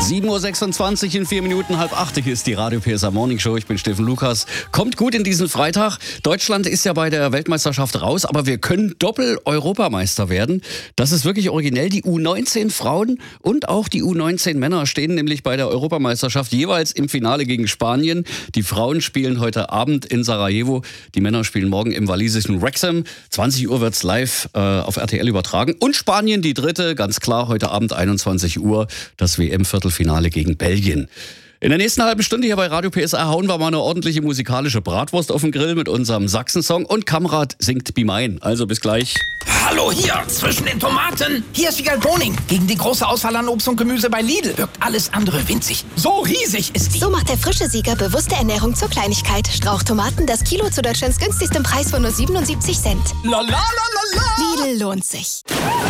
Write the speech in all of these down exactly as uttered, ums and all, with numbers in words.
sieben Uhr sechsundzwanzig in vier Minuten, halb acht ist die Radio P S A Morning Show. Ich bin Steffen Lukas. Kommt gut in diesen Freitag. Deutschland ist ja bei der Weltmeisterschaft raus, aber wir können Doppel-Europameister werden. Das ist wirklich originell. Die U neunzehn Frauen und auch die U neunzehn Männer stehen nämlich bei der Europameisterschaft jeweils im Finale gegen Spanien. Die Frauen spielen heute Abend in Sarajevo. Die Männer spielen morgen im walisischen Wrexham. zwanzig Uhr wird's live äh, auf R T L übertragen. Und Spanien, die dritte, ganz klar, heute Abend einundzwanzig Uhr, das W M-Viertelfinale gegen Belgien. In der nächsten halben Stunde hier bei Radio P S A hauen wir mal eine ordentliche musikalische Bratwurst auf den Grill mit unserem Sachsen-Song und Kamrat singt Be Mine. Also bis gleich. Hallo hier, zwischen den Tomaten. Hier ist Wiegald Boning. Gegen die große Auswahl an Obst und Gemüse bei Lidl wirkt alles andere winzig. So riesig ist die. So macht der frische Sieger bewusste Ernährung zur Kleinigkeit. Strauchtomaten, das Kilo zu Deutschlands günstigstem Preis von nur siebenundsiebzig Cent. La la la la la. Lidl lohnt sich.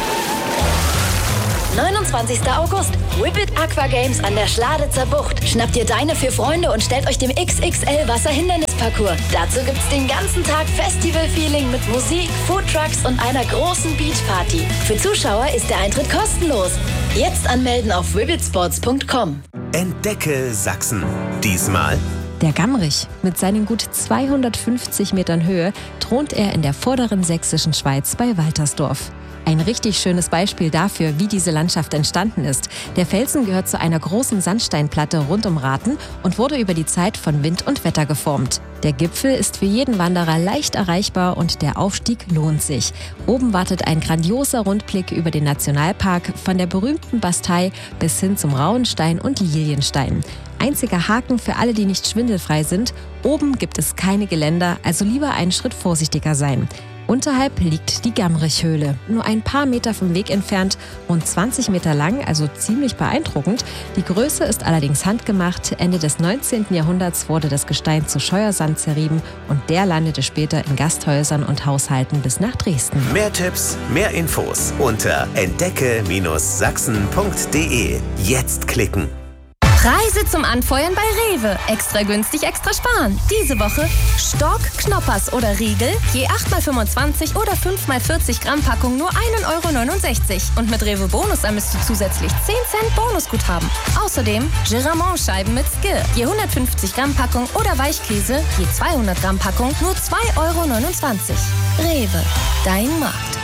neunundzwanzigster August. Whippet Aqua Games an der Schladitzer Bucht. Schnappt ihr deine für Freunde und stellt euch dem X X L Wasserhindernisparcours. Dazu gibt's den ganzen Tag Festival-Feeling mit Musik, Foodtrucks und einer großen Beachparty. Für Zuschauer ist der Eintritt kostenlos. Jetzt anmelden auf whippetsports punkt com. Entdecke Sachsen. Diesmal der Gammrich. Mit seinen gut zweihundertfünfzig Metern Höhe thront er in der vorderen sächsischen Schweiz bei Waltersdorf. Ein richtig schönes Beispiel dafür, wie diese Landschaft entstanden ist. Der Felsen gehört zu einer großen Sandsteinplatte rund um Rathen und wurde über die Zeit von Wind und Wetter geformt. Der Gipfel ist für jeden Wanderer leicht erreichbar und der Aufstieg lohnt sich. Oben wartet ein grandioser Rundblick über den Nationalpark von der berühmten Bastei bis hin zum Rauenstein und Lilienstein. Einziger Haken für alle, die nicht schwindelfrei sind: oben gibt es keine Geländer, also lieber einen Schritt vorsichtiger sein. Unterhalb liegt die Gammrichhöhle, nur ein paar Meter vom Weg entfernt, rund zwanzig Meter lang, also ziemlich beeindruckend. Die Größe ist allerdings handgemacht. Ende des neunzehnten Jahrhunderts wurde das Gestein zu Scheuersand zerrieben und der landete später in Gasthäusern und Haushalten bis nach Dresden. Mehr Tipps, mehr Infos unter entdecke Sachsen punkt de. Jetzt klicken. Preise zum Anfeuern bei Rewe. Extra günstig, extra sparen. Diese Woche Stork, Knoppers oder Riegel, je acht mal fünfundzwanzig oder fünf mal vierzig Gramm Packung nur ein Euro neunundsechzig. Und mit Rewe Bonus ermisst du zusätzlich zehn Cent Bonusguthaben. Außerdem Geramont-Scheiben mit Skir, je hundertfünfzig Gramm Packung oder Weichkäse, je zweihundert Gramm Packung nur zwei Euro neunundzwanzig. Rewe, dein Markt.